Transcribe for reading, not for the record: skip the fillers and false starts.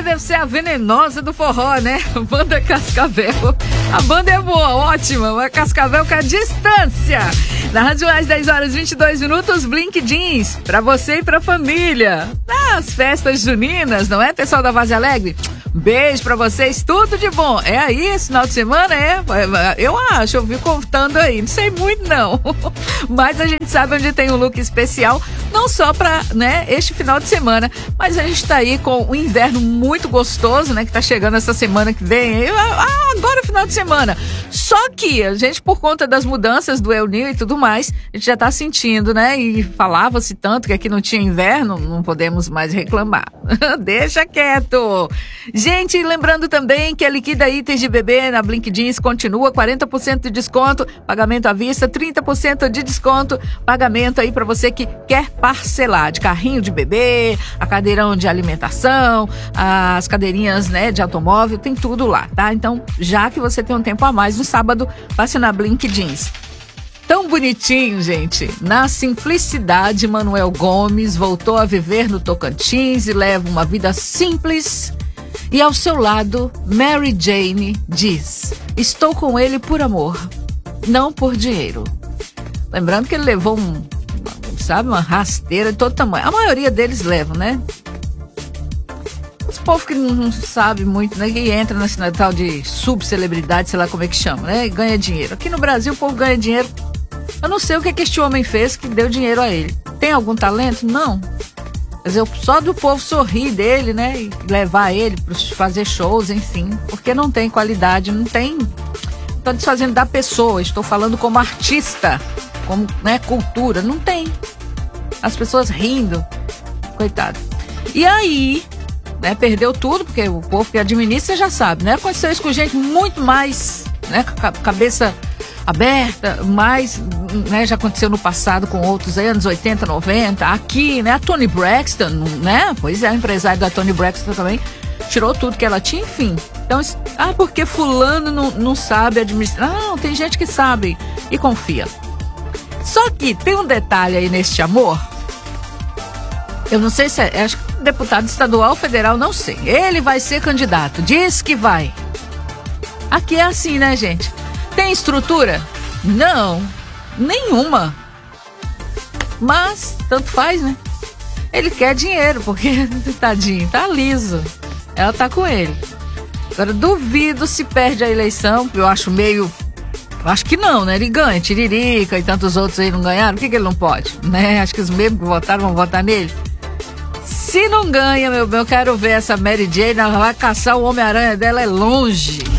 deve ser a venenosa do forró, né? Banda Cascavel. A banda é boa, ótima. Mas Cascavel com a distância. Na Rádio Mais, 10 horas e 22 minutos, Blink Jeans. Pra você e pra família. Nas festas juninas, não é, pessoal da Vaz Alegre? Beijo pra vocês, tudo de bom. É aí, esse final de semana, eu acho, eu vi contando aí, não sei muito não. Mas a gente sabe onde tem um look especial, não só pra, né, este final de semana, mas a gente tá aí com um inverno muito gostoso, né, que tá chegando essa semana que vem. Agora é final de semana. Só que a gente, por conta das mudanças do El Niño e tudo mais, a gente já tá sentindo, né, e falava-se tanto que aqui não tinha inverno, não podemos mais reclamar. Deixa quieto. Gente, lembrando também que a Liquida Itens de Bebê na Blink Jeans continua 40% de desconto, pagamento à vista, 30% de desconto, pagamento aí para você que quer parcelar, de carrinho de bebê, a cadeirão de alimentação, as cadeirinhas, né, de automóvel, tem tudo lá, tá? Então, já que você tem um tempo a mais no sábado, passe na Blink Jeans. Tão bonitinho, gente. Na simplicidade, Manuel Gomes voltou a viver no Tocantins e leva uma vida simples. E ao seu lado, Mary Jane diz: estou com ele por amor, não por dinheiro. Lembrando que ele levou uma rasteira de todo tamanho. A maioria deles levam, né? Os povos que não sabe muito, né? Que entra na tal de subcelebridade, sei lá como é que chama, né? E ganha dinheiro. Aqui no Brasil o povo ganha dinheiro. Eu não sei o que este homem fez que deu dinheiro a ele. Tem algum talento? Não. Quer dizer, só do povo sorrir dele, né? E levar ele para fazer shows, enfim. Porque não tem qualidade, não tem... Estou desfazendo da pessoa, estou falando como artista, como, né, cultura. Não tem. As pessoas rindo. Coitado. E aí, né, perdeu tudo, porque o povo que administra já sabe, né? Aconteceu isso com gente muito mais, né, cabeça aberta, mais, né, já aconteceu no passado com outros anos 80, 90, aqui, né, a Toni Braxton, né, pois é, a empresária da Toni Braxton também tirou tudo que ela tinha, enfim. Então, porque fulano não sabe administrar. Não, tem gente que sabe e confia. Só que tem um detalhe aí neste amor. Eu não sei se acho que deputado estadual ou federal, não sei. Ele vai ser candidato, diz que vai. Aqui é assim, né, gente? Tem estrutura? Não, nenhuma. Mas, tanto faz, né? Ele quer dinheiro, porque, tadinho, tá liso. Ela tá com ele. Agora, duvido se perde a eleição, eu acho meio... Acho que não, né? Ele ganha, Tiririca e tantos outros aí não ganharam. Por que ele não pode? Né? Acho que os mesmos que votaram vão votar nele. Se não ganha, meu bem, eu quero ver essa Mary Jane, ela vai caçar o Homem-Aranha dela, é longe.